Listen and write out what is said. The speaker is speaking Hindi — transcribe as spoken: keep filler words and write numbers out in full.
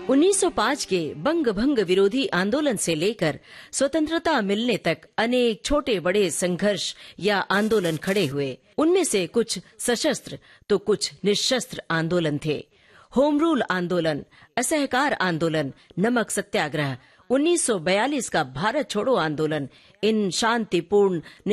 उन्नीस सौ पाँच के बंग भंग विरोधी आंदोलन से लेकर स्वतंत्रता मिलने तक अनेक छोटे बड़े संघर्ष या आंदोलन खड़े हुए। उनमें से कुछ सशस्त्र तो कुछ निशस्त्र आंदोलन थे। होम रूल आंदोलन, असहकार आंदोलन, नमक सत्याग्रह, उन्नीस सौ बयालीस का भारत छोड़ो आंदोलन, इन शांतिपूर्ण